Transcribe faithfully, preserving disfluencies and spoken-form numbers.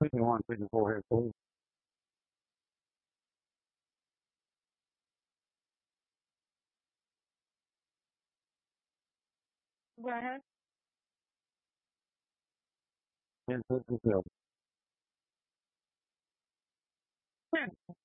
Put your one, put your forehead, please. Go ahead. And put yourself.